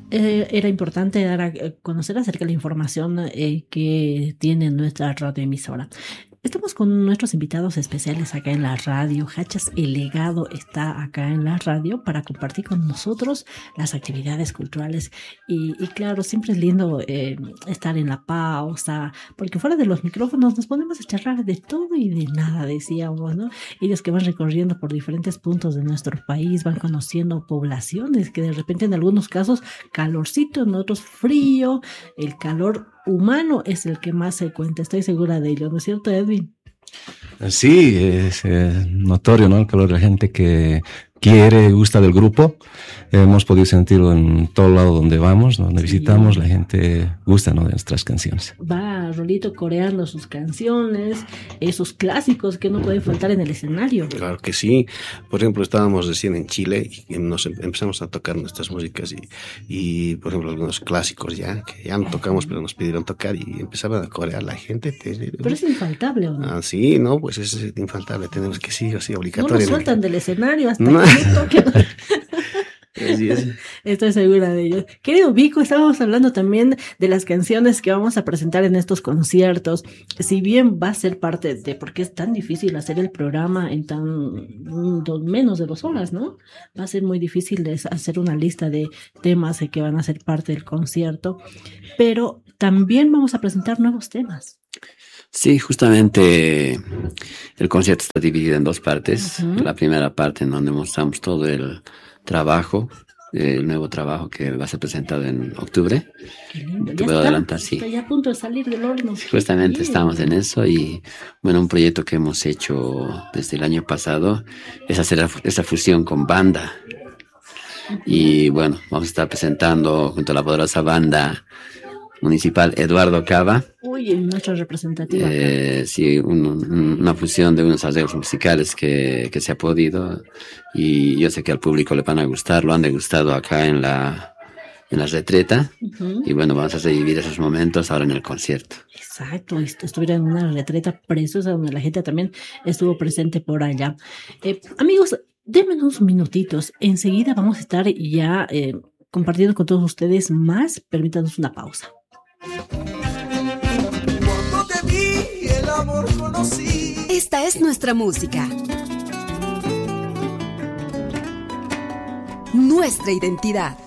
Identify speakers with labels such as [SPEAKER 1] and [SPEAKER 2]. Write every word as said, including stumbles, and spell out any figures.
[SPEAKER 1] Eh, era importante dar a conocer acerca de la información eh, que tiene nuestra radioemisora. Estamos con nuestros invitados especiales acá en la radio. Hachas El Legado está acá en la radio para compartir con nosotros las actividades culturales. Y, y claro, siempre es lindo eh, estar en la pausa, porque fuera de los micrófonos nos ponemos a charlar de todo y de nada, decíamos, ¿no? Ellos que van recorriendo por diferentes puntos de nuestro país, van conociendo poblaciones que de repente en algunos casos calorcito, en otros frío. El calor humano es el que más se cuenta, estoy segura de ello, ¿no es cierto, Edwin?
[SPEAKER 2] Sí, es eh, notorio, ¿no? El calor de la gente que quiere, gusta del grupo. Hemos podido sentirlo en todo lado donde vamos, donde sí. visitamos, la gente gusta, ¿no? de nuestras canciones.
[SPEAKER 1] Va Rolito coreando sus canciones, esos clásicos que no pueden faltar en el escenario.
[SPEAKER 3] Claro que sí. Por ejemplo, estábamos recién en Chile y nos empezamos a tocar nuestras músicas y, y por ejemplo, algunos clásicos ya, que ya no tocamos, pero nos pidieron tocar y empezaban a corear la gente.
[SPEAKER 1] Pero es infaltable, ¿o no?
[SPEAKER 3] Ah, sí, no, pues es infaltable. Tenemos que sí, así obligatorio.
[SPEAKER 1] No nos sueltan del escenario hasta no. que no toquen.
[SPEAKER 3] Así es.
[SPEAKER 1] Estoy segura de ello. Querido Vico, estábamos hablando también de las canciones que vamos a presentar en estos conciertos. Si bien va a ser parte de por qué es tan difícil hacer el programa en tan dos, menos de dos horas, ¿no? Va a ser muy difícil hacer una lista de temas que van a ser parte del concierto, pero también vamos a presentar nuevos temas.
[SPEAKER 4] Sí, justamente el concierto está dividido en dos partes. Uh-huh. La primera parte en donde mostramos todo el trabajo, el nuevo trabajo que va a ser presentado en octubre.
[SPEAKER 1] Qué lindo.
[SPEAKER 4] Te puedo adelantar, sí.
[SPEAKER 1] Está ya a punto de salir del horno.
[SPEAKER 4] Justamente estamos en eso y, bueno, un proyecto que hemos hecho desde el año pasado es hacer esa fusión con banda. Uh-huh. Y, bueno, vamos a estar presentando junto a la poderosa banda municipal Eduardo Cava.
[SPEAKER 1] Uy, nuestra representativa.
[SPEAKER 4] Eh, sí, un, un, una fusión de unos arreglos musicales que, que se ha podido y yo sé que al público le van a gustar, lo han degustado acá en la, en la retreta. Uh-huh. Y bueno, vamos a revivir esos momentos ahora en el concierto.
[SPEAKER 1] Exacto, estuvieron en una retreta preciosa donde la gente también estuvo presente por allá. Eh, amigos, denme unos minutitos, enseguida vamos a estar ya eh, compartiendo con todos ustedes más, permítanos una pausa.
[SPEAKER 5] Cuando te vi, el amor conocí.
[SPEAKER 6] Esta es nuestra música. Nuestra identidad.